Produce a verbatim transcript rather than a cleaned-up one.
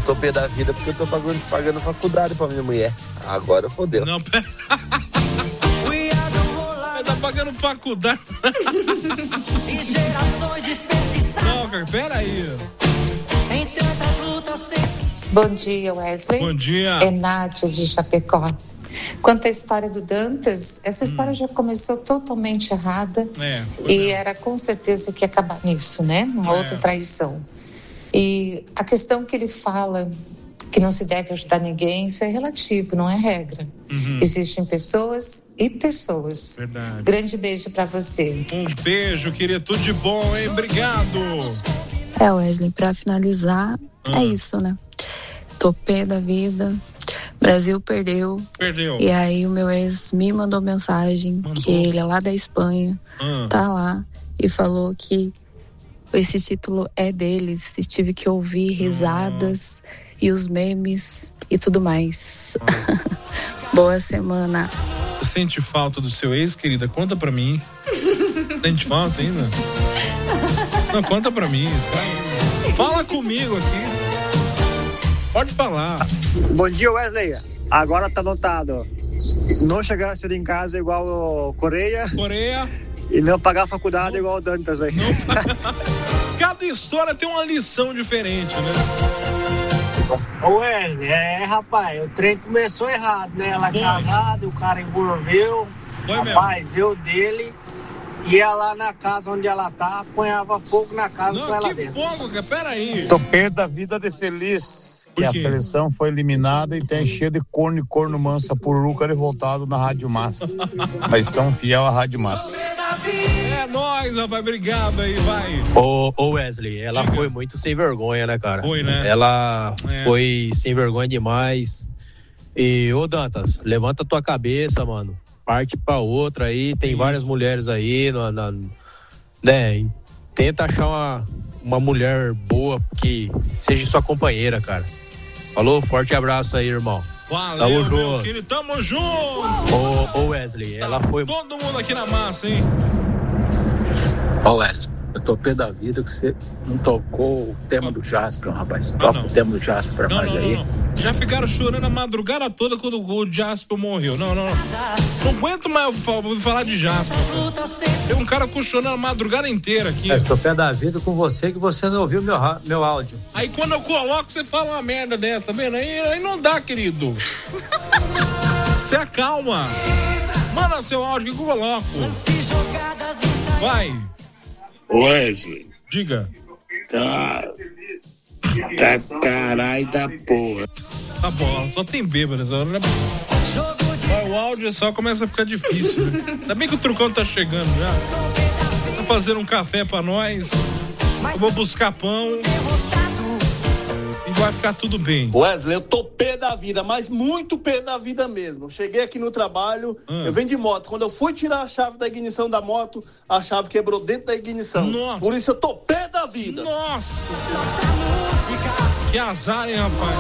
tô pé da vida porque eu tô pagando, pagando faculdade pra minha mulher. Agora fodeu. Não, pera. Tá pagando faculdade. Não, cara, pera aí. Bom dia, Wesley. Bom dia. É Nádia de Chapecó. Quanto à história do Dantas, essa história hum. já começou totalmente errada. É, e era com certeza que ia acabar nisso, né? Uma é. outra traição. E a questão que ele fala que não se deve ajudar ninguém, isso é relativo, não é regra. Uhum. Existem pessoas e pessoas. Verdade. Grande beijo pra você. Um beijo, querido, tudo de bom, hein? Obrigado. É, Wesley, pra finalizar, ah. é isso, né? Tô pé da vida. Brasil perdeu. Perdeu. E aí o meu ex me mandou mensagem mandou. que ele é lá da Espanha, ah. tá lá, e falou que esse título é deles. E tive que ouvir risadas ah. e os memes e tudo mais. Ah. Boa semana. Sente falta do seu ex, querida? Conta pra mim. Sente falta ainda? Não, conta pra mim. Sabe? Fala comigo aqui. Pode falar. Bom dia, Wesley. Agora tá notado. Não chegar cedo em casa igual o Coreia. Coreia. E não pagar a faculdade não. igual o Dantas aí. Cada história tem uma lição diferente, né? Wesley, é, rapaz, o trem começou errado, né? Ela é casada, o cara envolveu. Foi rapaz, mesmo. eu dele. Ia lá na casa onde ela tá, apanhava fogo na casa não, com ela que dentro. Fogo, cara, peraí. Tô perto da vida de feliz. Que a seleção foi eliminada e tem cheio de corno e corno mansa por Luca revoltado na Rádio Massa. Mas são fiel à Rádio Massa. É nóis, rapaz, obrigado aí, vai. Ô, ô Wesley, ela Diga. foi muito sem vergonha, né, cara? Foi, né? Ela é. foi sem vergonha demais. E, ô Dantas, levanta tua cabeça, mano. Parte pra outra aí, tem Isso. várias mulheres aí, na, na, né? Tenta achar uma, uma mulher boa que seja sua companheira, cara. Falou, forte abraço aí, irmão. Valeu, tamo meu querido, tamo junto! Ô, ô Wesley, tá ela foi... todo mundo aqui na massa, hein? Ô Wesley, eu tô pé da vida que você não tocou o tema do Jasper, rapaz. Toca não, não. o tema do Jasper pra não, nós não, aí. Não, não. Já ficaram chorando a madrugada toda quando o Jasper morreu. Não, não, não. Não aguento mais falar de Jasper. Tem um cara chorando a madrugada inteira aqui. Eu tô pé da vida com você que você não ouviu meu, meu áudio. Aí quando eu coloco, você fala uma merda dessa, tá vendo? Aí, aí não dá, querido. Se acalma. Manda seu áudio que eu coloco. Vai. Wesley. Diga. Tá. Tá caralho da porra. Tá bom, só tem bêbadas. O áudio só começa a ficar difícil. Né? Ainda bem que o Trucão tá chegando já. Tá fazendo um café pra nós. Eu vou buscar pão. E vai ficar tudo bem. Wesley, eu tô pé da vida, mas muito pé da vida mesmo. Cheguei aqui no trabalho, ah. eu venho de moto. Quando eu fui tirar a chave da ignição da moto, a chave quebrou dentro da ignição. Nossa. Por isso eu tô pé da vida. Nossa! Que azar, hein, rapaz?